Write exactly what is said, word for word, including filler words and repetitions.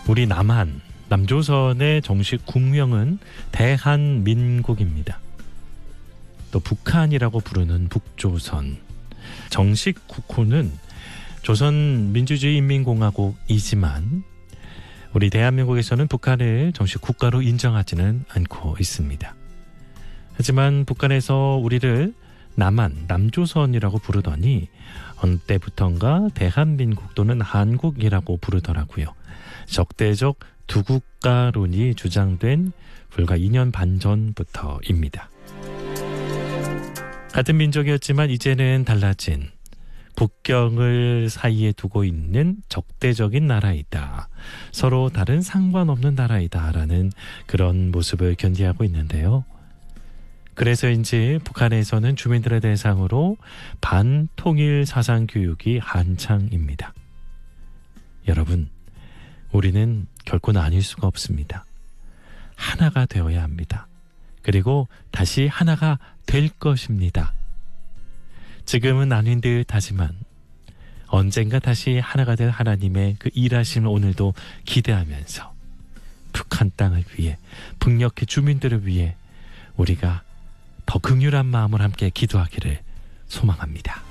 우리 남한, 남조선의 정식 국명은 대한민국입니다. 또 북한이라고 부르는 북조선. 정식 국호는 조선민주주의인민공화국이지만 우리 대한민국에서는 북한을 정식 국가로 인정하지는 않고 있습니다. 하지만 북한에서 우리를 남한, 남조선이라고 부르더니 어느 때부턴가 대한민국 또는 한국이라고 부르더라고요. 적대적 두 국가론이 주장된 불과 이 년 반 전부터입니다. 같은 민족이었지만 이제는 달라진 국경을 사이에 두고 있는 적대적인 나라이다. 서로 다른 상관없는 나라이다라는 그런 모습을 견지하고 있는데요. 그래서인지 북한에서는 주민들을 대상으로 반통일 사상 교육이 한창입니다. 여러분, 우리는 결코 나뉠 수가 없습니다. 하나가 되어야 합니다. 그리고 다시 하나가 될 것입니다. 지금은 나뉜 듯 하지만 언젠가 다시 하나가 될 하나님의 그 일하심을 오늘도 기대하면서 북한 땅을 위해, 북녘의 주민들을 위해 우리가 더 긍휼한 마음을 함께 기도하기를 소망합니다.